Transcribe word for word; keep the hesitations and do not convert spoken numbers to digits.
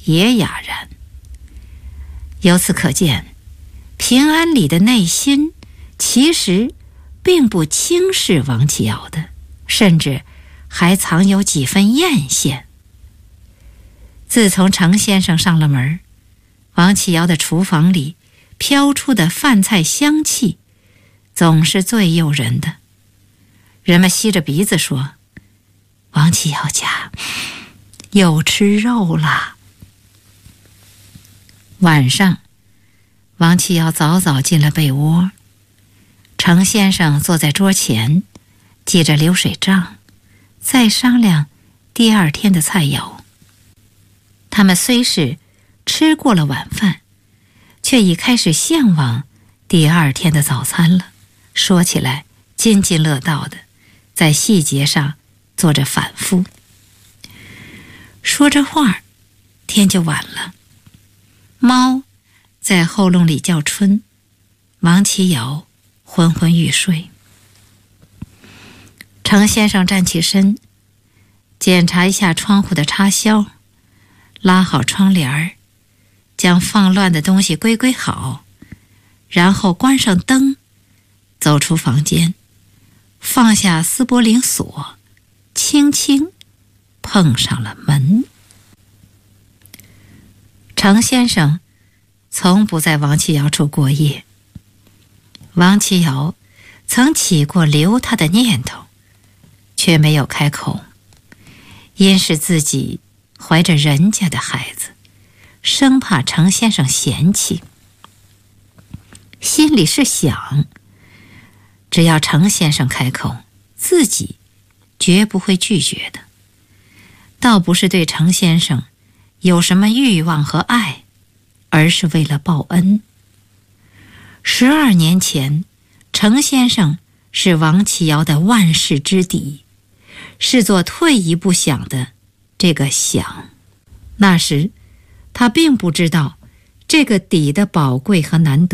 也哑然。由此可见，平安里的内心其实并不轻视王启尧的，甚至还藏有几分艳羡。自从程先生上了门，王启尧的厨房里飘出的饭菜香气总是最诱人的。人们吸着鼻子说，王启尧家又吃肉了。晚上，王启尧早早进了被窝，程先生坐在桌前记着流水账，再商量第二天的菜肴。他们虽是吃过了晚饭，却已开始向往第二天的早餐了，说起来津津乐道的，在细节上做着反复。说着话，天就晚了。猫在后笼里叫春，王启尧昏昏欲睡。程先生站起身，检查一下窗户的插销，拉好窗帘儿，将放乱的东西归归好，然后关上灯，走出房间，放下丝柏铃锁，轻轻碰上了门。程先生从不在王启尧处过夜，王启尧曾起过留他的念头，却没有开口，因是自己怀着人家的孩子，生怕程先生嫌弃。心里是想，只要程先生开口，自己绝不会拒绝的。倒不是对程先生有什么欲望和爱，而是为了报恩。十二年前，程先生是王启尧的万世之敌，是做退一步想的这个想。那时他并不知道这个底的宝贵和难得。